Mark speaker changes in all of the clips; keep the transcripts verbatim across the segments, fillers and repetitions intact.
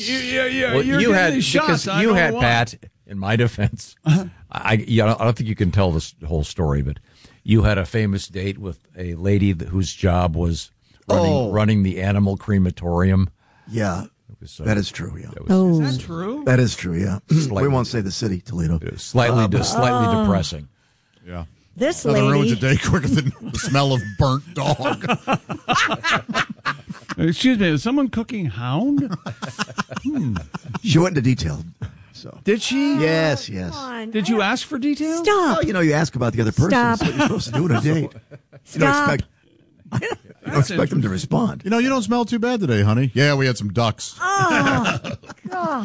Speaker 1: Yeah, yeah,
Speaker 2: well,
Speaker 1: you're
Speaker 2: you
Speaker 1: getting
Speaker 2: had
Speaker 1: these
Speaker 2: because
Speaker 1: shots. I
Speaker 2: you
Speaker 1: don't
Speaker 2: had
Speaker 1: know why.
Speaker 2: Pat. In my defense, uh-huh. I, you know, I don't think you can tell this whole story, but you had a famous date with a lady that, whose job was running,
Speaker 3: Oh.
Speaker 2: running the animal crematorium.
Speaker 3: Yeah,
Speaker 2: was, uh,
Speaker 3: that is true. Yeah,
Speaker 2: that was,
Speaker 1: oh. Is that true?
Speaker 3: That is true. Yeah,
Speaker 2: Slightly,
Speaker 3: we won't say the city, Toledo.
Speaker 2: Slightly,
Speaker 3: Um,
Speaker 2: slightly
Speaker 4: uh,
Speaker 2: depressing.
Speaker 5: Yeah.
Speaker 4: This
Speaker 5: Nothing
Speaker 4: lady
Speaker 5: ruins a day quicker than the smell of burnt dog.
Speaker 1: Excuse me, is someone cooking hound?
Speaker 3: hmm. She went into detail. So
Speaker 1: did she?
Speaker 3: Yes, yes.
Speaker 1: Did you ask for details?
Speaker 4: Stop.
Speaker 3: Well, you know, you ask about the other person.
Speaker 4: Stop.
Speaker 3: That's what you're supposed to do on a date.
Speaker 4: Stop.
Speaker 3: You don't expect, you don't expect them to respond.
Speaker 5: You know, you don't smell too bad today, honey. Yeah, we had some ducks.
Speaker 4: Oh, God.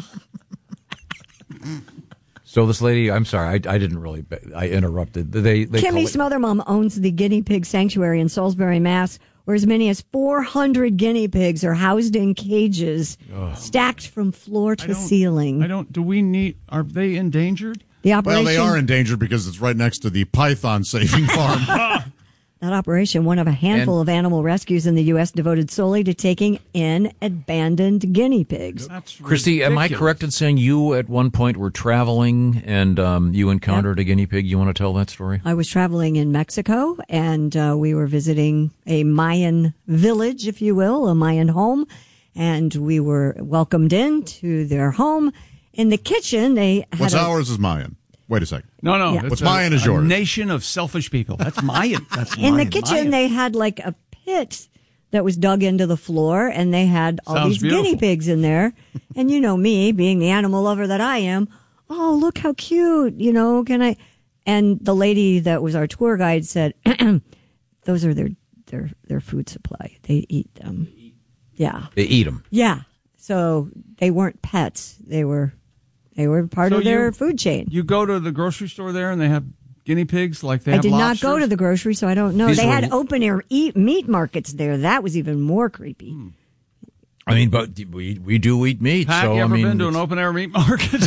Speaker 2: So this lady, I'm sorry, I, I didn't really, I interrupted. They, they
Speaker 4: Kimmy
Speaker 2: coll-
Speaker 4: Smothermom owns the Guinea Pig Sanctuary in Salisbury, Mass., where as many as four hundred guinea pigs are housed in cages,
Speaker 2: Ugh.
Speaker 4: stacked from floor to
Speaker 1: I don't-
Speaker 4: ceiling.
Speaker 1: I don't. Do we need? Are they endangered?
Speaker 4: The operation,
Speaker 5: Well, they are endangered because it's right next to the python saving farm.
Speaker 4: that operation, one of a handful
Speaker 2: And-
Speaker 4: of animal rescues in the U S devoted solely to taking in abandoned guinea pigs.
Speaker 1: That's
Speaker 2: Christy, am I
Speaker 1: ridiculous.
Speaker 2: correct in saying you at one point were traveling and um, you encountered a guinea pig? You want to tell that story?
Speaker 4: I was traveling in Mexico, and uh, we were visiting a Mayan village, if you will, a Mayan home, and we were welcomed into their home. In the kitchen, they had
Speaker 5: What's
Speaker 4: a,
Speaker 5: ours is Mayan. Wait a second.
Speaker 1: No, no.
Speaker 4: Yeah.
Speaker 1: it's
Speaker 5: What's
Speaker 1: a-
Speaker 5: Mayan is
Speaker 1: a
Speaker 5: yours.
Speaker 1: nation of selfish people. That's Mayan. That's
Speaker 4: in the
Speaker 3: Mayan.
Speaker 4: kitchen,
Speaker 1: Mayan.
Speaker 4: they had like a pit that was dug into the floor, and they had all
Speaker 1: Sounds
Speaker 4: these
Speaker 1: beautiful.
Speaker 4: guinea pigs in there. And you know me, being the animal lover that I am, oh, look how cute, you know, can I? And the lady that was our tour guide said, those are their, their, their food supply. They eat them. Yeah.
Speaker 2: They eat them.
Speaker 4: Yeah. So they weren't pets. They were, they were part
Speaker 1: So
Speaker 4: of their
Speaker 1: you-
Speaker 4: food chain.
Speaker 1: You go to the grocery store there, and they have guinea pigs like they
Speaker 4: I
Speaker 1: have
Speaker 4: did not
Speaker 1: lobsters?
Speaker 4: go to the grocery, so I don't know.
Speaker 2: These
Speaker 4: They
Speaker 2: were-
Speaker 4: had open air eat meat markets there. That was even more creepy.
Speaker 1: Hmm.
Speaker 2: I mean, but we we do eat meat.
Speaker 1: Pat,
Speaker 2: so
Speaker 1: you ever
Speaker 2: I mean,
Speaker 1: been to an
Speaker 2: it's-
Speaker 1: open air meat market?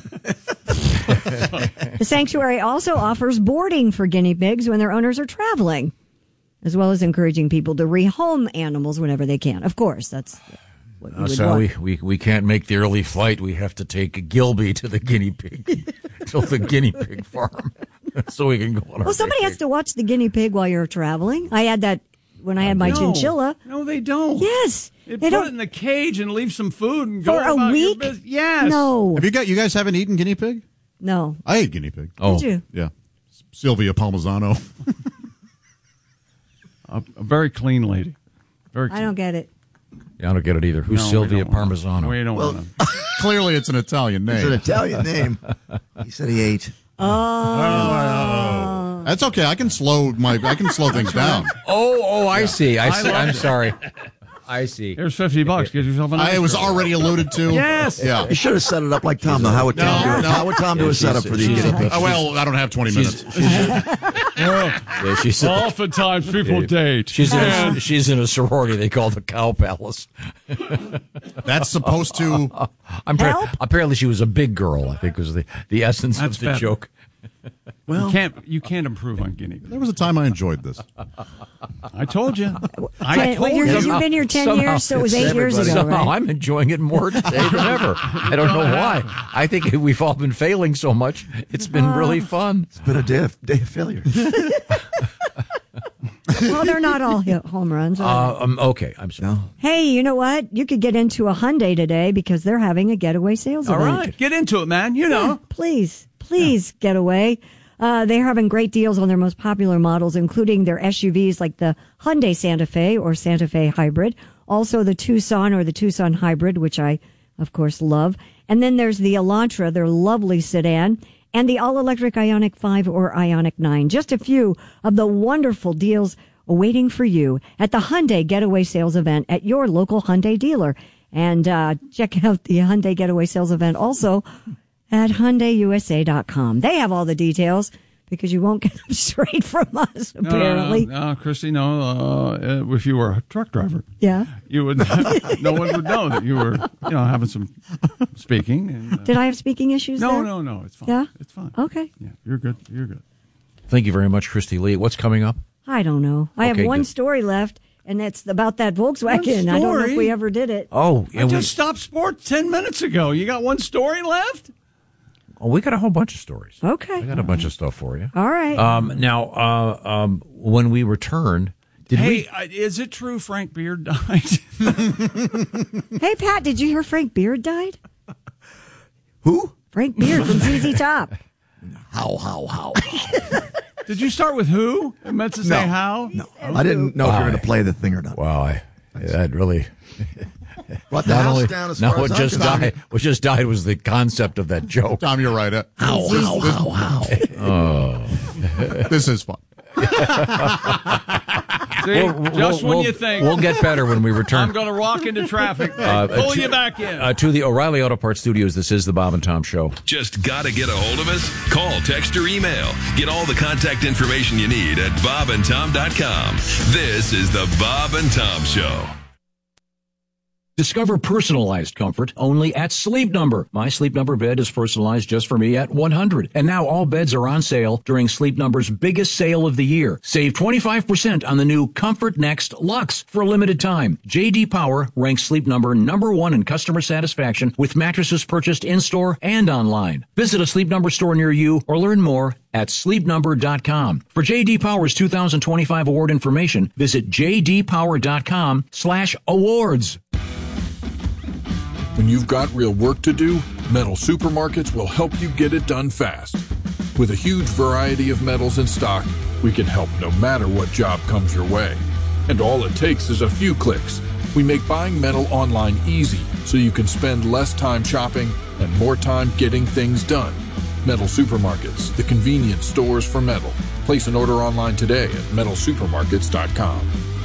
Speaker 4: The sanctuary also offers boarding for guinea pigs when their owners are traveling, as well as encouraging people to rehome animals whenever they can. Of course, that's what you
Speaker 2: Uh,
Speaker 4: would
Speaker 2: so
Speaker 4: want.
Speaker 2: we, we, we can't make the early flight. We have to take Gilby to the guinea pig, to the guinea pig farm, so we can go on our
Speaker 4: Well, somebody has to watch the guinea pig while you're traveling. I had that when I had my
Speaker 1: no.
Speaker 4: chinchilla.
Speaker 1: No, they don't.
Speaker 4: Yes.
Speaker 1: They
Speaker 4: They
Speaker 1: put
Speaker 4: don't-
Speaker 1: it in the cage and leave some food and
Speaker 4: For
Speaker 1: go
Speaker 4: a
Speaker 1: about your
Speaker 4: week?
Speaker 1: business. Yes.
Speaker 4: No.
Speaker 5: Have you got? You guys haven't eaten guinea pig?
Speaker 4: No.
Speaker 5: I ate guinea pig.
Speaker 2: Oh,
Speaker 4: Did you?
Speaker 5: Yeah, Sylvia Palmisano.
Speaker 1: A, a very clean lady. Very
Speaker 4: I don't get it.
Speaker 2: yeah, I don't get it either. Who's
Speaker 1: No, we
Speaker 2: Sylvia
Speaker 1: don't wanna-
Speaker 2: Parmesan?
Speaker 1: We don't
Speaker 3: Well,
Speaker 1: want to.
Speaker 5: Clearly, it's an Italian
Speaker 3: It's an
Speaker 5: name.
Speaker 3: Italian name. He said he ate.
Speaker 4: Oh.
Speaker 5: That's okay. I can slow my. I can slow things down.
Speaker 2: Oh, oh, I see. I see.
Speaker 1: loved
Speaker 2: I'm
Speaker 1: it.
Speaker 2: sorry. I see.
Speaker 1: Here's fifty bucks. Get yourself a nice
Speaker 5: I was
Speaker 1: girl.
Speaker 5: already alluded to.
Speaker 1: Yes.
Speaker 5: Yeah.
Speaker 3: You should have set it up like Tom, though. How would Tom
Speaker 5: No,
Speaker 3: do it?
Speaker 5: no.
Speaker 3: How would Tom do a
Speaker 2: Yeah,
Speaker 3: setup
Speaker 2: she's-
Speaker 3: for these
Speaker 2: she's-
Speaker 3: guinea pigs?
Speaker 5: Uh, well, I don't have twenty minutes.
Speaker 2: Yeah, she's
Speaker 1: Oftentimes people date.
Speaker 2: she's in
Speaker 1: And
Speaker 2: a, she's in a sorority they call the Cow Palace.
Speaker 5: That's supposed to.
Speaker 2: I'm pre-
Speaker 4: Help?
Speaker 2: apparently she was a big girl. I think was the the essence
Speaker 1: That's
Speaker 2: of the
Speaker 1: better.
Speaker 2: joke.
Speaker 1: you can't you can't improve on guinea pigs.
Speaker 5: There was a time I enjoyed this.
Speaker 1: I told you. I
Speaker 4: Ten-
Speaker 1: told
Speaker 4: wait, you're-
Speaker 1: you.
Speaker 4: you've been here ten
Speaker 2: Somehow-
Speaker 4: years, so it was eight years
Speaker 2: Everybody-
Speaker 4: ago,
Speaker 2: Somehow
Speaker 4: right?
Speaker 2: I'm enjoying it more today than ever. I don't know why. I think we've all been failing so much. It's been really fun.
Speaker 3: It's been a day of, day of failure.
Speaker 4: Well, they're not all hit home runs. are they?
Speaker 2: Uh, um, okay, I'm sorry.
Speaker 3: No.
Speaker 4: Hey, you know what? You could get into a Hyundai today because they're having a getaway sales
Speaker 1: All
Speaker 4: event.
Speaker 1: right, get into it, man. You know.
Speaker 4: Please, please get away. Uh, they're having great deals on their most popular models, including their S U Vs like the Hyundai Santa Fe or Santa Fe Hybrid, also the Tucson or the Tucson Hybrid, which I, of course, love. And then there's the Elantra, their lovely sedan, and the all-electric Ioniq five or Ioniq nine. Just a few of the wonderful deals awaiting for you at the Hyundai Getaway Sales Event at your local Hyundai dealer. And uh, check out the Hyundai Getaway Sales Event also at Hyundai U S A dot com. They have all the details because you won't get them straight from us, apparently.
Speaker 1: No, no, no, Christy, no. Uh, if you were a truck driver,
Speaker 4: Yeah.
Speaker 1: you would. No one would know that you were, you know, having some speaking. And, uh,
Speaker 4: Did I have speaking issues
Speaker 1: no,
Speaker 4: there?
Speaker 1: no, no. It's fine.
Speaker 4: Yeah?
Speaker 1: It's fine.
Speaker 4: Okay.
Speaker 1: Yeah, you're good. You're good.
Speaker 2: Thank you very much, Christy Lee. What's coming up?
Speaker 4: I don't know. I
Speaker 2: Okay,
Speaker 4: have one
Speaker 2: good.
Speaker 4: story left, and it's about that Volkswagen. I don't know if we ever did it.
Speaker 2: Oh,
Speaker 1: I just stopped sports ten minutes ago. You got one story left?
Speaker 2: Oh, we got a whole bunch of stories.
Speaker 4: Okay.
Speaker 2: I got a bunch of stuff for you.
Speaker 4: All right.
Speaker 2: Um, now, uh, um, when we return, did
Speaker 1: hey,
Speaker 2: we?
Speaker 1: uh, is it true Frank Beard died?
Speaker 4: Hey, Pat, did you hear Frank Beard died?
Speaker 3: Who?
Speaker 4: Frank Beard from Z Z Top.
Speaker 3: How, how, how?
Speaker 1: Did you start with who? It meant to say
Speaker 3: No.
Speaker 1: how?
Speaker 3: No, I didn't know if you were going to play the thing or not.
Speaker 2: Wow, I, that really.
Speaker 3: Brought the
Speaker 2: Not
Speaker 3: house
Speaker 2: only,
Speaker 3: down as
Speaker 2: no,
Speaker 3: far
Speaker 2: what
Speaker 3: as
Speaker 2: just
Speaker 3: I'm concerned.
Speaker 2: died. What just died was the concept of that joke.
Speaker 5: Tom, you're right. Uh,
Speaker 3: How, how, how, how?
Speaker 5: This is fun.
Speaker 1: See, just when
Speaker 2: we'll,
Speaker 1: you think
Speaker 2: we'll get better when we return.
Speaker 1: I'm going to walk into traffic,
Speaker 2: Uh,
Speaker 1: pull
Speaker 2: to-
Speaker 1: you back in.
Speaker 2: Uh, to the O'Reilly Auto Parts Studios. This is the Bob and Tom Show.
Speaker 6: Just gotta get a hold of us? Call, text, or email. Get all the contact information you need at bob and tom dot com. This is the Bob and Tom Show.
Speaker 7: Discover personalized comfort only at Sleep Number. My Sleep Number bed is personalized just for me at one hundred. And now all beds are on sale during Sleep Number's biggest sale of the year. Save twenty-five percent on the new Comfort Next Luxe for a limited time. J D Power ranks Sleep Number number one in customer satisfaction with mattresses purchased in-store and online. Visit a Sleep Number store near you or learn more at sleep number dot com. For J D Power's two thousand twenty-five award information, visit j d power dot com slash awards.
Speaker 8: When you've got real work to do, Metal Supermarkets will help you get it done fast. With a huge variety of metals in stock, we can help no matter what job comes your way. And all it takes is a few clicks. We make buying metal online easy so you can spend less time shopping and more time getting things done. Metal Supermarkets, the convenience stores for metal. Place an order online today at metal supermarkets dot com.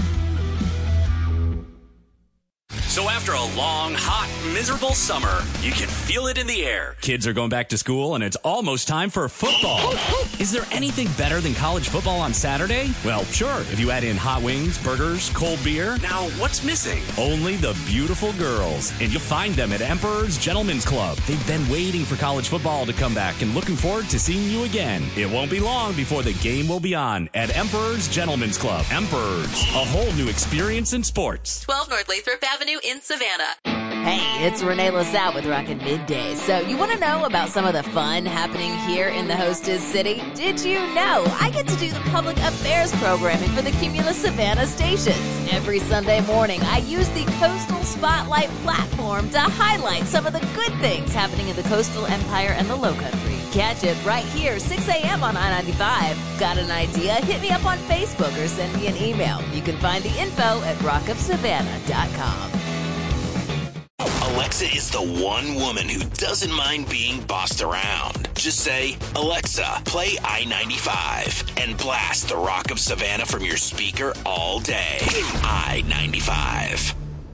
Speaker 9: So after a long, hot, miserable summer, you can feel it in the air. Kids are going back to school, and it's almost time for football. Is there anything better than college football on Saturday? Well, sure, if you add in hot wings, burgers, cold beer. Now, what's missing? Only the beautiful girls. And you'll find them at Emperor's Gentlemen's Club. They've been waiting for college football to come back and looking forward to seeing you again. It won't be long before the game will be on at Emperor's Gentlemen's Club. Emperor's, a whole new experience in sports.
Speaker 10: twelve North Lathrop Avenue in Savannah. Hey, it's Renee LaSalle with Rockin' Midday. So you want to know about some of the fun happening here in the hostess city? Did you know I get to do the public affairs programming for the Cumulus Savannah stations? Every Sunday morning, I use the Coastal Spotlight platform to highlight some of the good things happening in the coastal empire and the low country. Catch it right here, six a.m. on I ninety-five. Got an idea? Hit me up on Facebook or send me an email. You can find the info at rock up savannah dot com.
Speaker 11: Alexa is the one woman who doesn't mind being bossed around. Just say, Alexa, play I ninety-five, and blast the Rock of Savannah from your speaker all day. I ninety-five.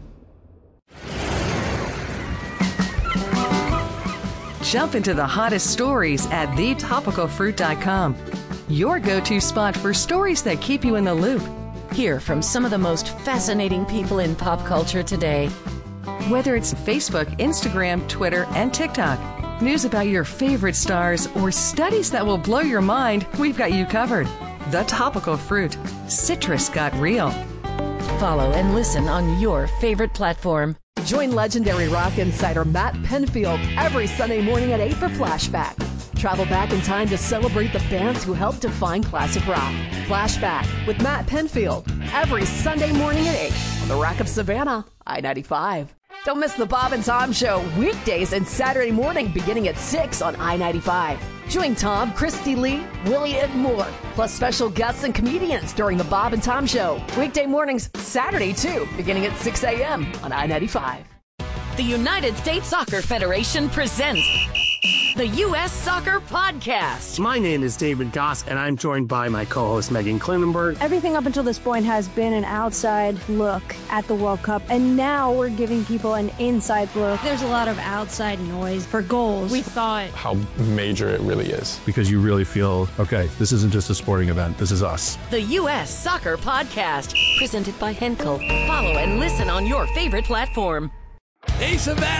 Speaker 12: Jump into the hottest stories at the topical fruit dot com. Your go-to spot for stories that keep you in the loop.
Speaker 13: Hear from some of the most fascinating people in pop culture today.
Speaker 12: Whether it's Facebook, Instagram, Twitter, and TikTok, news about your favorite stars, or studies that will blow your mind, we've got you covered. The Topical Fruit. Citrus got real.
Speaker 13: Follow and listen on your favorite platform.
Speaker 14: Join legendary rock insider Matt Penfield every Sunday morning at eight for Flashback. Travel back in time to celebrate the bands who helped define classic rock. Flashback with Matt Penfield every Sunday morning at eight on the Rock of Savannah, I ninety-five. Don't miss the Bob and Tom Show weekdays and Saturday morning beginning at six on I ninety-five. Join Tom, Christy Lee, Willie, and more, plus special guests and comedians during the Bob and Tom Show. Weekday mornings, Saturday too, beginning at six a.m. on I ninety-five.
Speaker 10: The United States Soccer Federation presents the U S Soccer Podcast.
Speaker 15: My name is David Goss, and I'm joined by my co-host Megan Klinenberg.
Speaker 16: Everything up until this point has been an outside look at the World Cup, and now we're giving people an inside look.
Speaker 17: There's a lot of outside noise for goals. We thought
Speaker 18: how major it really is.
Speaker 19: Because you really feel, okay, this isn't just a sporting event, this is us.
Speaker 10: The U S Soccer Podcast, presented by Henkel. Follow and listen on your favorite platform.
Speaker 20: Hey, Savannah,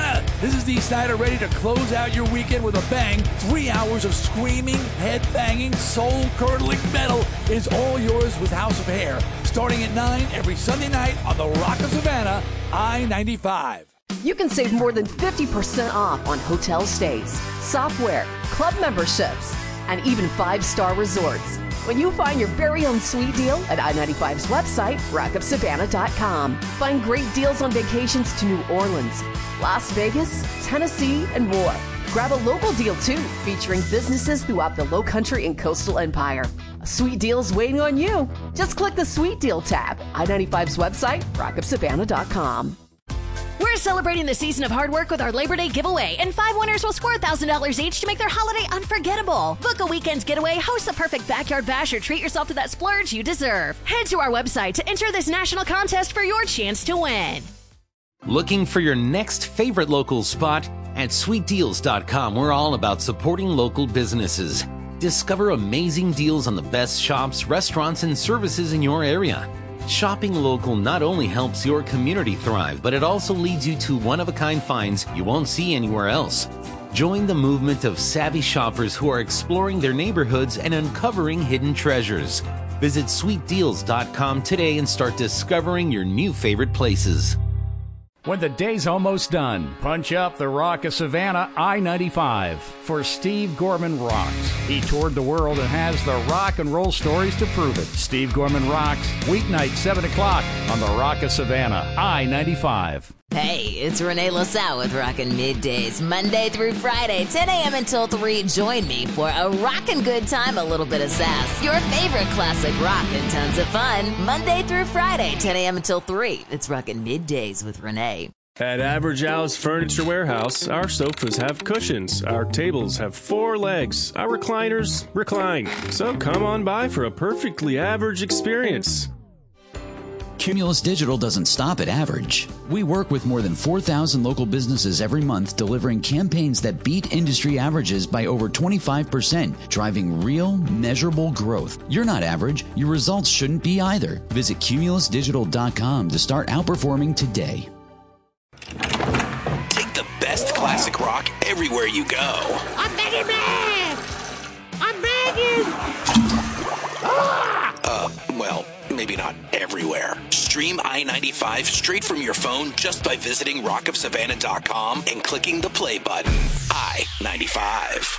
Speaker 20: This is Dee Snider ready to close out your weekend with a bang. Three hours of screaming, head-banging, soul-curdling metal is all yours with House of Hair. Starting at nine every Sunday night on the Rock of Savannah, I ninety-five.
Speaker 14: You can save more than fifty percent off on hotel stays, software, club memberships, and even five-star resorts when you find your very own sweet deal at I ninety-five's website, rock of savannah dot com. Find great deals on vacations to New Orleans, Las Vegas, Tennessee, and more. Grab a local deal, too, featuring businesses throughout the Lowcountry and Coastal Empire. A sweet deal's waiting on you. Just click the Sweet Deal tab. I ninety-five's website, rock of savannah dot com.
Speaker 21: We're celebrating the season of hard work with our Labor Day giveaway, and five winners will score one thousand dollars each to make their holiday unforgettable. Book a weekend getaway, host the perfect backyard bash, or treat yourself to that splurge you deserve. Head to our website to enter this national contest for your chance to win.
Speaker 22: Looking for your next favorite local spot? At sweet deals dot com, we're all about supporting local businesses. Discover amazing deals on the best shops, restaurants, and services in your area. Shopping local not only helps your community thrive, but it also leads you to one-of-a-kind finds you won't see anywhere else. Join the movement of savvy shoppers who are exploring their neighborhoods and uncovering hidden treasures. Visit sweet deals dot com today and start discovering your new favorite places.
Speaker 23: When the day's almost done, punch up the Rock of Savannah I ninety-five for Steve Gorman Rocks. He toured the world and has the rock and roll stories to prove it. Steve Gorman Rocks, weeknight seven o'clock on the Rock of Savannah I ninety-five.
Speaker 10: Hey, it's Renee LaSalle with Rockin' Middays, Monday through Friday, ten a.m. until three. Join me for a rockin' good time, a little bit of sass. Your favorite classic rock and tons of fun. Monday through Friday, ten a.m. until three. It's Rockin' Middays with Renee.
Speaker 18: At Average Al's Furniture Warehouse, our sofas have cushions, our tables have four legs, our recliners recline. So come on by for a perfectly average experience.
Speaker 24: Cumulus Digital doesn't stop at average. We work with more than four thousand local businesses every month, delivering campaigns that beat industry averages by over twenty-five percent, driving real, measurable growth. You're not average. Your results shouldn't be either. Visit cumulus digital dot com to start outperforming today.
Speaker 11: Take the best classic rock everywhere you go.
Speaker 25: I'm begging, man! I'm begging!
Speaker 11: Ah! Uh, well, maybe not everywhere. Stream I ninety-five straight from your phone just by visiting rock of savannah dot com and clicking the play button. I ninety-five.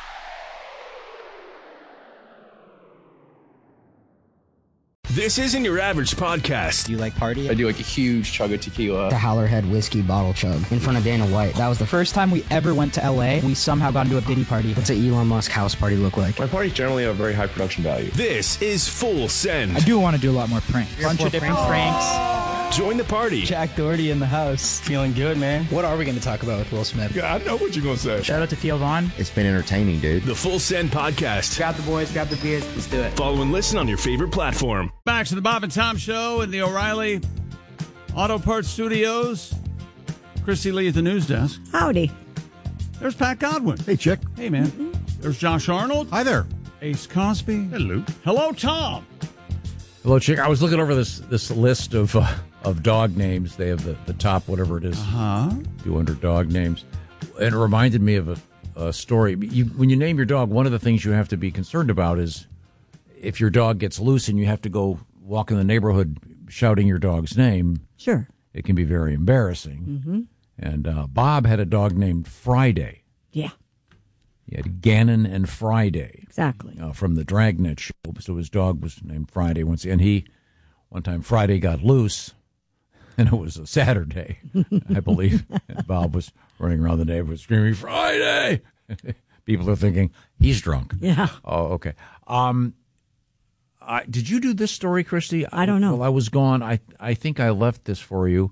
Speaker 26: This isn't your average podcast.
Speaker 27: Do you like party?
Speaker 18: I do like a huge chug of tequila.
Speaker 27: The Howlerhead whiskey bottle chug in front of Dana White. That was the first time we ever went to L A. We somehow got into a Diddy party. What's an Elon Musk house party look like?
Speaker 18: My parties generally have very high production value.
Speaker 26: This is Full Send.
Speaker 27: I do want to do a lot more pranks. A bunch of different pranks.
Speaker 26: Join the party.
Speaker 27: Jack Doherty in the house. Feeling good, man. What are we going to talk about with Will Smith?
Speaker 18: Yeah, I know what you're going to say.
Speaker 27: Shout out to Theo Vaughn.
Speaker 3: It's been entertaining, dude.
Speaker 26: The Full Send podcast.
Speaker 27: Grab the boys, grab the beers. Let's do it.
Speaker 26: Follow and listen on your favorite platform.
Speaker 1: Back to the Bob and Tom Show in the O'Reilly Auto Parts Studios. Christy Lee at the news desk.
Speaker 4: Howdy.
Speaker 1: There's Pat Godwin.
Speaker 5: Hey, Chick.
Speaker 1: Hey, man. Mm-hmm. There's Josh Arnold.
Speaker 5: Hi there.
Speaker 1: Ace Cosby.
Speaker 5: Hello.
Speaker 1: Hello, Tom.
Speaker 2: Hello, Chick. I was looking over this this list of uh, of dog names. They have the, the top, whatever it is,
Speaker 1: uh-huh.
Speaker 2: two hundred dog names. And it reminded me of a, a story. You, when you name your dog, one of the things you have to be concerned about is if your dog gets loose and you have to go walk in the neighborhood shouting your dog's name.
Speaker 4: Sure.
Speaker 2: It can be very embarrassing.
Speaker 4: Mm-hmm.
Speaker 2: And uh, Bob had a dog named Friday.
Speaker 4: Yeah.
Speaker 2: He had Gannon and Friday.
Speaker 4: Exactly.
Speaker 2: Uh, from the Dragnet show. So his dog was named Friday once. And he, one time Friday got loose, and it was a Saturday, I believe. And Bob was running around the neighborhood screaming, Friday! People are thinking, he's drunk.
Speaker 4: Yeah.
Speaker 2: Oh, okay. Um, I, did you do this story, Christy?
Speaker 4: I don't know.
Speaker 2: While I was gone, I, I think I left this for you.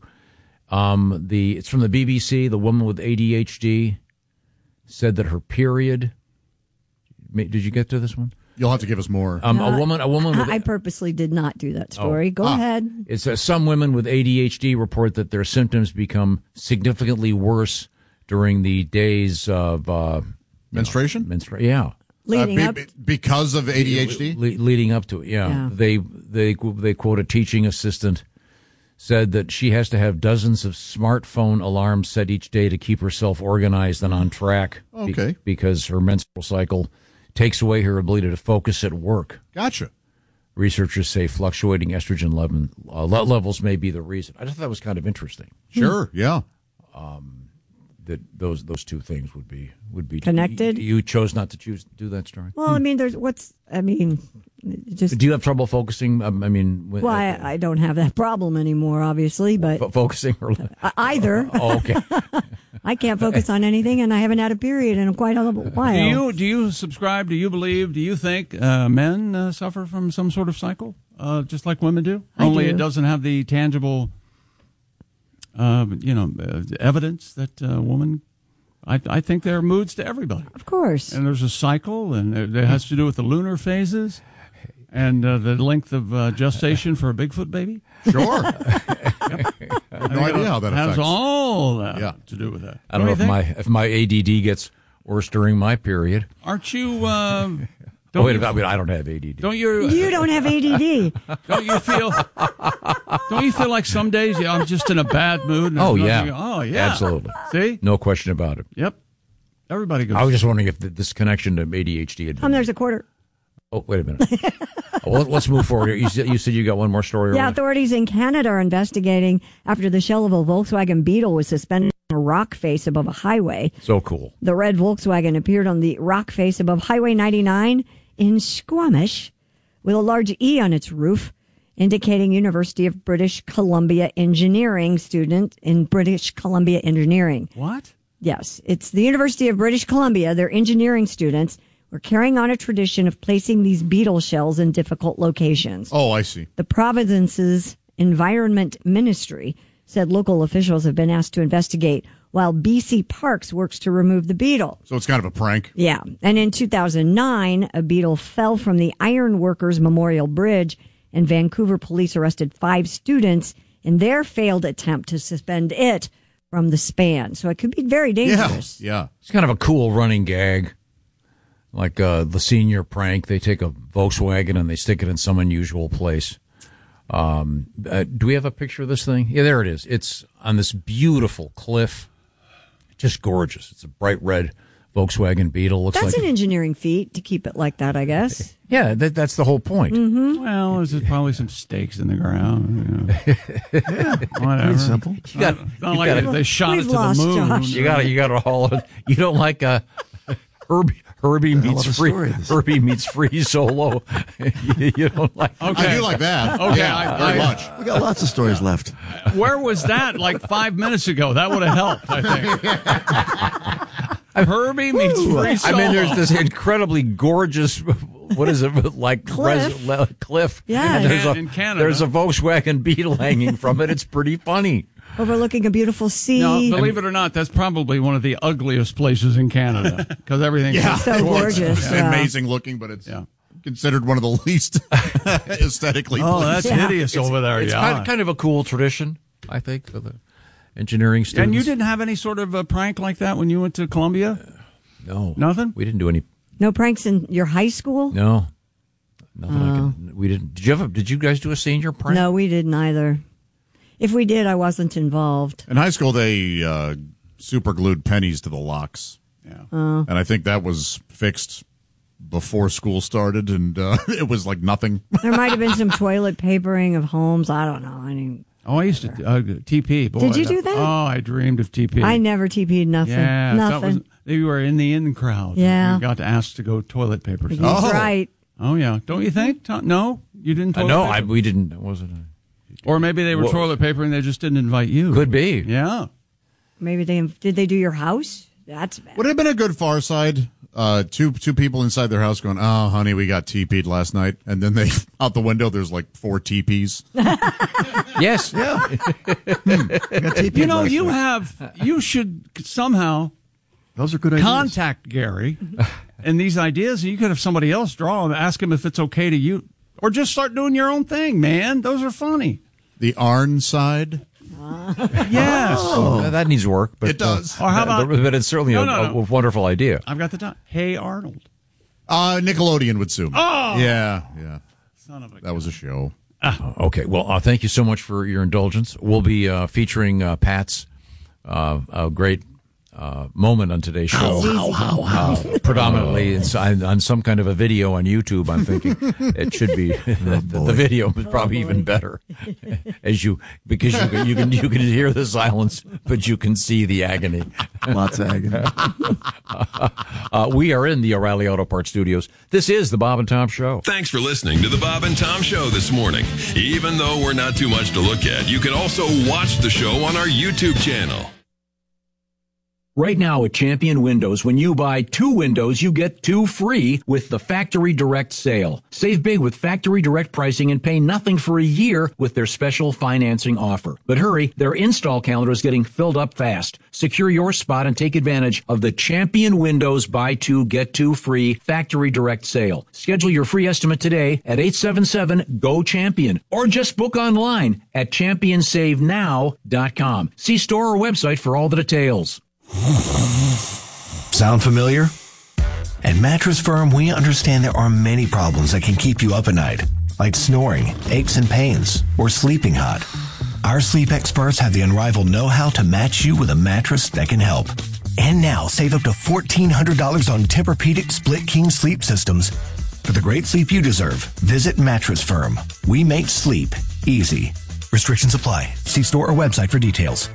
Speaker 2: Um, the It's from the B B C. The woman with A D H D said that her period. Did you get to this one?
Speaker 5: You'll have to give us more.
Speaker 2: Um,
Speaker 4: No,
Speaker 2: a woman, a woman. With,
Speaker 4: I purposely did not do that story.
Speaker 2: Oh.
Speaker 4: Go
Speaker 2: Ah.
Speaker 4: ahead.
Speaker 2: It says some women with A D H D report that their symptoms become significantly worse during the days of uh,
Speaker 5: menstruation.
Speaker 2: Menstru- yeah,
Speaker 4: Leading
Speaker 5: uh,
Speaker 4: up
Speaker 5: be, because of A D H D.
Speaker 2: Le- leading up to it. Yeah,
Speaker 4: Yeah.
Speaker 2: they they they quote a teaching assistant said that she has to have dozens of smartphone alarms set each day to keep herself organized and on track.
Speaker 5: Okay.
Speaker 2: Be- because her menstrual cycle takes away her ability to focus at work.
Speaker 5: Gotcha.
Speaker 2: Researchers say fluctuating estrogen level, uh, levels may be the reason. I just thought that was kind of interesting.
Speaker 5: Sure, yeah.
Speaker 2: Um, that those those two things would be would be
Speaker 4: Connected?
Speaker 2: You, you chose not to choose do that story.
Speaker 4: Well, I mean, there's what's, I mean, just.
Speaker 2: Do you have trouble focusing? Um, I mean, when,
Speaker 4: Well, I, I don't have that problem anymore, obviously, but.
Speaker 2: f- focusing or
Speaker 4: Either.
Speaker 2: Oh, okay.
Speaker 4: I can't focus on anything, and I haven't had a period in quite a while.
Speaker 1: Do you do you subscribe? Do you believe? Do you think uh, men uh, suffer from some sort of cycle, uh, just like women do?
Speaker 4: I
Speaker 1: Only
Speaker 4: do.
Speaker 1: it doesn't have the tangible, uh, you know, uh, evidence that a uh, woman. I, I think there are moods to everybody.
Speaker 4: Of course.
Speaker 1: And there's a cycle, and it, it has to do with the lunar phases and uh, the length of uh, gestation for a Bigfoot baby.
Speaker 5: Sure. I have no idea how that
Speaker 1: has
Speaker 5: affects.
Speaker 1: all that
Speaker 5: Yeah.
Speaker 1: to do with that.
Speaker 2: I don't
Speaker 1: What
Speaker 2: know
Speaker 1: do
Speaker 2: if
Speaker 1: you
Speaker 2: my if my A D D gets worse during my period.
Speaker 1: Aren't you? Uh,
Speaker 2: Oh,
Speaker 1: don't
Speaker 2: wait,
Speaker 1: you,
Speaker 2: I mean, I don't have A D D.
Speaker 1: Don't you?
Speaker 4: You don't have A D D.
Speaker 1: Don't you feel? Don't you feel like some days yeah, I'm just in a bad mood? And
Speaker 2: Oh
Speaker 1: there's
Speaker 2: yeah.
Speaker 1: nothing- oh yeah.
Speaker 2: Absolutely.
Speaker 1: See?
Speaker 2: No question about it.
Speaker 1: Yep. Everybody goes.
Speaker 2: I was just wondering if th- this connection to A D H D had been.
Speaker 4: Um, there's a quarter.
Speaker 2: Oh, wait a minute. well, let's move forward here. You said, you said you got one more story.
Speaker 4: Yeah,
Speaker 2: over
Speaker 4: authorities in Canada are investigating after the shell of a Volkswagen Beetle was suspended on a rock face above a highway.
Speaker 2: there. So cool.
Speaker 4: The red Volkswagen appeared on the rock face above Highway ninety-nine in Squamish with a large E on its roof, indicating University of British Columbia Engineering student in British Columbia Engineering.
Speaker 1: What?
Speaker 4: Yes, it's the University of British Columbia. Their engineering students were carrying on a tradition of placing these beetle shells in difficult locations.
Speaker 5: Oh, I see.
Speaker 4: The province's Environment Ministry said local officials have been asked to investigate while B C Parks works to remove the beetle.
Speaker 5: So it's kind of a prank.
Speaker 4: Yeah. And in two thousand nine, a beetle fell from the Iron Workers Memorial Bridge, and Vancouver police arrested five students in their failed attempt to suspend it from the span. So it could be very dangerous.
Speaker 5: Yeah. Yeah.
Speaker 2: It's kind of a cool running gag. Like uh, the senior prank. They take a Volkswagen and they stick it in some unusual place. Um, uh, do we have a picture of this thing? Yeah, there it is. It's on this beautiful cliff. Just gorgeous. It's a bright red Volkswagen Beetle. Looks
Speaker 4: That's
Speaker 2: like
Speaker 4: an engineering feat to keep it like that, I guess.
Speaker 2: Yeah, that, that's the whole point.
Speaker 4: Mm-hmm.
Speaker 1: Well, there's probably some stakes in the ground. You know. Whatever.
Speaker 3: Pretty simple.
Speaker 2: You got,
Speaker 1: It's not
Speaker 2: you
Speaker 1: like
Speaker 2: gotta-
Speaker 1: if they shot
Speaker 4: We've
Speaker 1: it to
Speaker 4: lost
Speaker 1: the moon.
Speaker 4: Josh.
Speaker 2: You got to you got to haul it. You don't like a Herbie Herbie
Speaker 3: hell
Speaker 2: meets
Speaker 3: of a
Speaker 2: free
Speaker 3: story, this.
Speaker 2: Herbie meets free solo. you, you don't like.
Speaker 1: Okay.
Speaker 5: I do like that.
Speaker 1: Okay,
Speaker 5: Yeah,
Speaker 1: I-
Speaker 5: very
Speaker 1: I-
Speaker 5: much.
Speaker 3: We got lots of stories left.
Speaker 1: Where was that like five minutes ago? That would have helped, I think. Herbie meets free
Speaker 2: I
Speaker 1: solo.
Speaker 2: mean, there's this incredibly gorgeous. What is it like?
Speaker 4: Cliff.
Speaker 2: Res, le, cliff.
Speaker 4: Yeah.
Speaker 2: And there's a
Speaker 1: In Canada.
Speaker 2: there's a Volkswagen Beetle hanging from it. It's pretty funny.
Speaker 4: Overlooking a beautiful sea.
Speaker 1: No, believe it or not, that's probably one of the ugliest places in Canada because everything's
Speaker 5: Yeah.
Speaker 4: So gorgeous.
Speaker 5: It's
Speaker 4: yeah.
Speaker 5: amazing looking, but it's
Speaker 1: Yeah.
Speaker 5: considered one of the least aesthetically
Speaker 1: Oh,
Speaker 5: pleasing.
Speaker 1: that's
Speaker 4: Yeah.
Speaker 1: hideous over there.
Speaker 2: It's
Speaker 1: yeah.
Speaker 2: kind of, kind of a cool tradition, I think, for the engineering students.
Speaker 1: And you didn't have any sort of a prank like that when you went to Columbia?
Speaker 2: No,
Speaker 1: Nothing?
Speaker 2: We didn't do any.
Speaker 4: No pranks in your high school?
Speaker 2: No, nothing. I can, we didn't. Did you have? A, did you guys do a senior prank?
Speaker 4: No, we didn't either. If we did, I wasn't involved.
Speaker 5: In high school, they uh, super glued pennies to the locks.
Speaker 1: Yeah.
Speaker 4: Oh.
Speaker 5: And I think that was fixed before school started, and uh, it was like nothing.
Speaker 4: There might have been some toilet papering of homes. I don't know. I mean,
Speaker 1: Oh, I used to uh, T P. Boy,
Speaker 4: Did you do that?
Speaker 1: Oh, I dreamed of T P.
Speaker 4: I never T P'd nothing.
Speaker 1: Yeah, that
Speaker 4: nothing.
Speaker 1: was, you were in the in crowd.
Speaker 4: Yeah.
Speaker 1: You got asked to go toilet paper.
Speaker 4: He's
Speaker 1: Oh.
Speaker 4: right.
Speaker 1: Oh, yeah. Don't you think? Tom? No? You didn't
Speaker 2: Uh,
Speaker 1: toilet
Speaker 2: no,
Speaker 1: paper?
Speaker 2: I, we didn't. It wasn't. A,
Speaker 1: Or maybe they were
Speaker 2: Whoa.
Speaker 1: toilet paper and they just didn't invite you.
Speaker 2: could be.
Speaker 1: Yeah.
Speaker 4: Maybe they did. They do your house? That's bad.
Speaker 5: Would it have been a good Far Side? Uh, two two people inside their house going, "Oh, honey, we got T P'd last night," and then they out the window. There's like four T Ps.
Speaker 2: Yes.
Speaker 3: Yeah. Hmm. I got T P'd
Speaker 1: You know,
Speaker 3: last
Speaker 1: you
Speaker 3: night.
Speaker 1: have, you should somehow
Speaker 3: Those are good ideas.
Speaker 1: contact Gary and these ideas, and you could have somebody else draw them, ask him if it's okay to you, or just start doing your own thing, man. Those are funny.
Speaker 5: The Arn side.
Speaker 1: Yes.
Speaker 2: Uh, that needs work, but
Speaker 5: It does.
Speaker 1: Or how about-
Speaker 2: but it's certainly
Speaker 1: No,
Speaker 2: a,
Speaker 1: no, no.
Speaker 2: a wonderful idea.
Speaker 1: I've got the time. Hey, Arnold.
Speaker 5: Uh, Nickelodeon would sue me.
Speaker 1: Oh!
Speaker 5: Yeah, yeah.
Speaker 1: Son of a
Speaker 5: That was a show.
Speaker 2: Uh, okay. Well, uh, thank you so much for your indulgence. We'll be uh, featuring uh, Pat's uh, a great uh, moment on today's show.
Speaker 3: How, how, how,
Speaker 2: uh, predominantly inside, on some kind of a video on YouTube. I'm thinking it should be the, the, the video is probably oh, even better, as you because you can, you can you can hear the silence, but you can see the agony.
Speaker 3: Lots of agony.
Speaker 2: uh, we are in the O'Reilly Auto Parts Studios. This is the Bob and Tom Show.
Speaker 6: Thanks for listening to the Bob and Tom Show this morning. Even though we're not too much to look at, you can also watch the show on our YouTube channel.
Speaker 7: Right now at Champion Windows, when you buy two windows, you get two free with the Factory Direct sale. Save big with Factory Direct pricing and pay nothing for a year with their special financing offer. But hurry, their install calendar is getting filled up fast. Secure your spot and take advantage of the Champion Windows buy two, get two free Factory Direct sale. Schedule your free estimate today at eight seven seven, G O, CHAMPION or just book online at champion save now dot com. See store or website for all the details.
Speaker 8: Sound familiar? At Mattress Firm, we understand there are many problems that can keep you up at night, like snoring, aches and pains, or sleeping hot. Our sleep experts have the unrivaled know-how to match you with a mattress that can help. And now, save up to fourteen hundred dollars on Tempur-Pedic Split King sleep systems. For the great sleep you deserve, visit Mattress Firm. We make sleep easy. Restrictions apply. See store or website for details.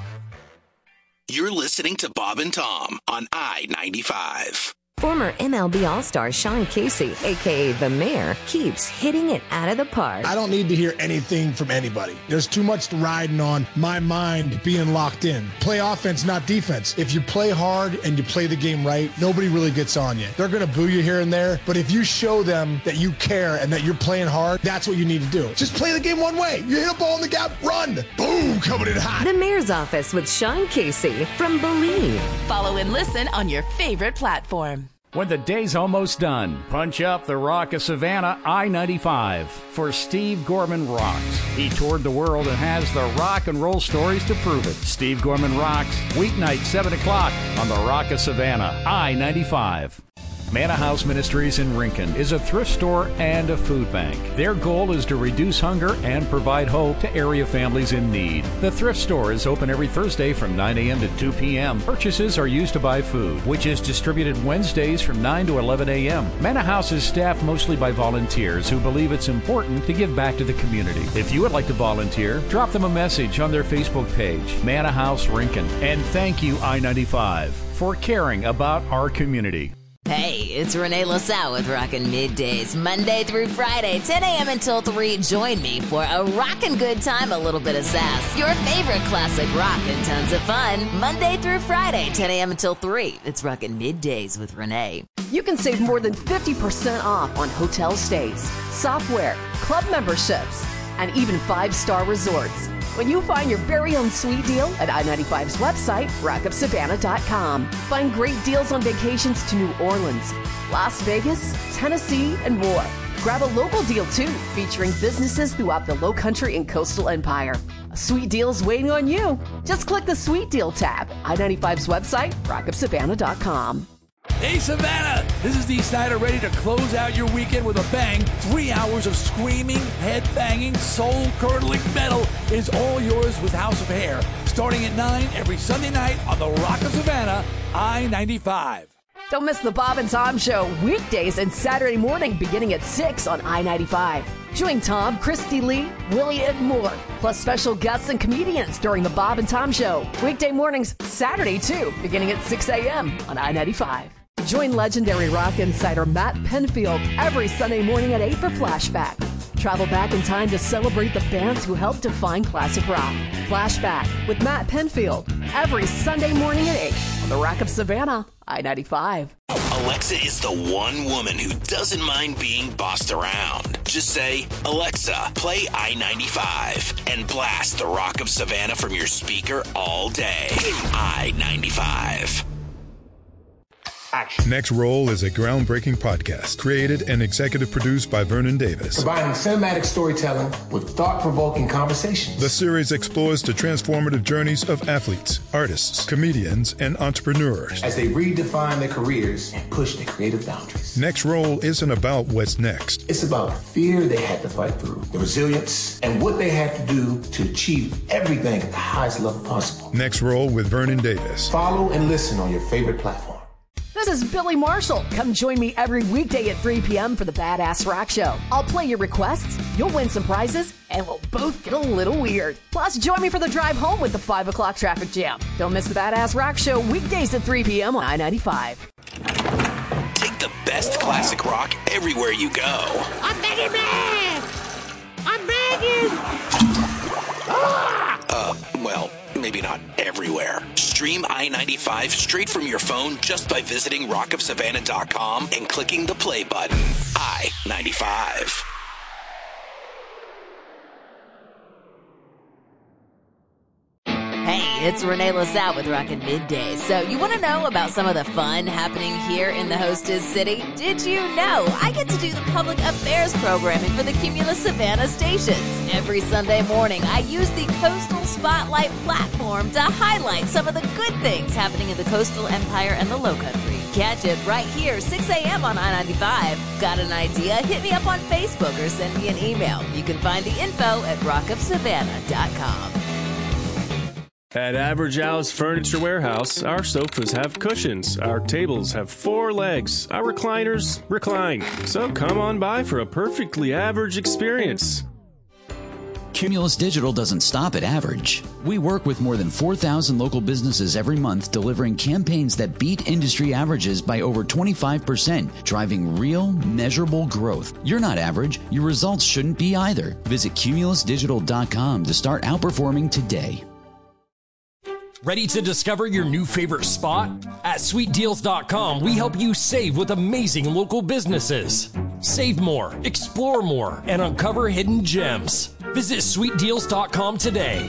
Speaker 11: You're listening to Bob and Tom on I ninety-five.
Speaker 9: Former M L B All-Star Sean Casey, a k a. The Mayor, keeps hitting it out of the park.
Speaker 12: I don't need to hear anything from anybody. There's too much riding on my mind being locked in. Play offense, not defense. If you play hard and you play the game right, nobody really gets on you. They're going to boo you here and there, but if you show them that you care and that you're playing hard, that's what you need to do. Just play the game one way. You hit a ball in the gap, run. Boom, coming in hot.
Speaker 9: The Mayor's Office with Sean Casey from Believe.
Speaker 10: Follow and listen on your favorite platform.
Speaker 23: When the day's almost done, punch up the Rock of Savannah I ninety-five for Steve Gorman Rocks. He toured the world and has the rock and roll stories to prove it. Steve Gorman Rocks, weeknight seven o'clock on the Rock of Savannah I ninety-five. Manna House Ministries in Rincon is a thrift store and a food bank. Their goal is to reduce hunger and provide hope to area families in need. The thrift store is open every Thursday from nine a.m. to two p.m. Purchases are used to buy food, which is distributed Wednesdays from nine to eleven a.m. Manna House is staffed mostly by volunteers who believe it's important to give back to the community. If you would like to volunteer, drop them a message on their Facebook page, Manna House Rincon. And thank you, I ninety-five, for caring about our community.
Speaker 10: Hey, it's Renee LaSalle with Rockin' Middays, Monday through Friday, ten a.m. until three. Join me for a rockin' good time, a little bit of sass. Your favorite classic rock and tons of fun, Monday through Friday, ten a.m. until three. It's Rockin' Middays with Renee.
Speaker 14: You can save more than fifty percent off on hotel stays, software, club memberships, and even five-star resorts when you find your very own sweet deal at I ninety-five's website, rock of savannah dot com. Find great deals on vacations to New Orleans, Las Vegas, Tennessee, and more. Grab a local deal, too, featuring businesses throughout the Lowcountry and Coastal Empire. A sweet deal's waiting on you. Just click the Sweet Deal tab. I ninety-five's website, rock of savannah dot com.
Speaker 20: Hey, Savannah! This is Dee Snider, ready to close out your weekend with a bang. Three hours of screaming, head-banging, soul-curdling metal is all yours with House of Hair. Starting at nine every Sunday night on the Rock of Savannah, I ninety-five.
Speaker 14: Don't miss the Bob and Tom Show weekdays and Saturday morning beginning at six on I ninety-five. Join Tom, Christy Lee, Willie, and more, plus special guests and comedians during the Bob and Tom Show. Weekday mornings, Saturday too, beginning at six a.m. on I ninety-five. Join legendary rock insider Matt Penfield every Sunday morning at eight for Flashback. Travel back in time to celebrate the bands who helped define classic rock. Flashback with Matt Penfield every Sunday morning at eight on the Rock of Savannah, I ninety-five.
Speaker 11: Alexa is the one woman who doesn't mind being bossed around. Just say, Alexa, play I ninety-five, and blast the Rock of Savannah from your speaker all day. I ninety-five.
Speaker 13: action.
Speaker 15: Next Roll is a groundbreaking podcast created and executive produced by Vernon Davis.
Speaker 13: Combining cinematic storytelling with thought-provoking conversations.
Speaker 15: The series explores the transformative journeys of athletes, artists, comedians, and entrepreneurs
Speaker 13: as they redefine their careers and push their creative boundaries.
Speaker 15: Next Roll isn't about what's next.
Speaker 13: It's about the fear they had to fight through, the resilience, and what they had to do to achieve everything at the highest level possible.
Speaker 15: Next Roll with Vernon Davis.
Speaker 13: Follow and listen on your favorite platform.
Speaker 14: This is Billy Marshall. Come join me every weekday at three p.m. for the Badass Rock Show. I'll play your requests, you'll win some prizes, and we'll both get a little weird. Plus, join me for the drive home with the five o'clock traffic jam. Don't miss the Badass Rock Show weekdays at three p.m. on I ninety-five.
Speaker 11: Take the best classic rock everywhere you go.
Speaker 25: I'm begging, man! I'm begging!
Speaker 11: Ah! Uh, well, maybe not everywhere. Stream I ninety-five straight from your phone just by visiting rock of savannah dot com and clicking the play button. I ninety-five.
Speaker 10: Hey, it's Renee LaSalle with Rockin' Midday. So you want to know about some of the fun happening here in the hostess city? Did you know I get to do the public affairs programming for the Cumulus Savannah stations? Every Sunday morning, I use the Coastal Spotlight platform to highlight some of the good things happening in the coastal empire and the low country. Catch it right here, six a.m. on I ninety-five. Got an idea? Hit me up on Facebook or send me an email. You can find the info at rock of savannah dot com.
Speaker 18: At Average Al's Furniture Warehouse, our sofas have cushions, our tables have four legs, our recliners recline. So come on by for a perfectly average experience.
Speaker 24: Cumulus Digital doesn't stop at average. We work with more than four thousand local businesses every month, delivering campaigns that beat industry averages by over twenty-five percent, driving real, measurable growth. You're not average. Your results shouldn't be either. Visit cumulus digital dot com to start outperforming today.
Speaker 16: Ready to discover your new favorite spot? At sweet deals dot com, we help you save with amazing local businesses. Save more, explore more, and uncover hidden gems. Visit sweet deals dot com today.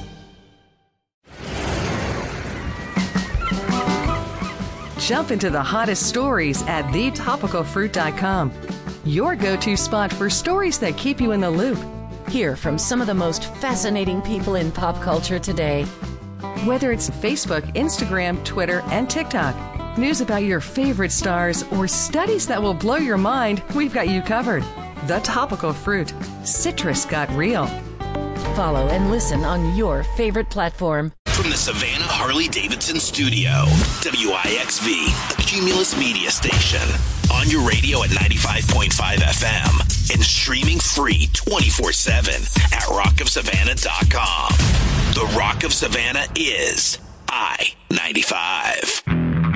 Speaker 17: Jump into the hottest stories at the topical fruit dot com. Your go-to spot for stories that keep you in the loop.
Speaker 19: Hear from some of the most fascinating people in pop culture today.
Speaker 17: Whether it's Facebook, Instagram, Twitter, and TikTok, news about your favorite stars, or studies that will blow your mind, we've got you covered. The Topical Fruit. Citrus got real.
Speaker 19: Follow and listen on your favorite platform.
Speaker 11: From the Savannah Harley-Davidson studio, W I X V, a Cumulus media station. On your radio at ninety-five point five F M and streaming free twenty-four seven at rock of savannah dot com. The Rock of Savannah is I ninety-five.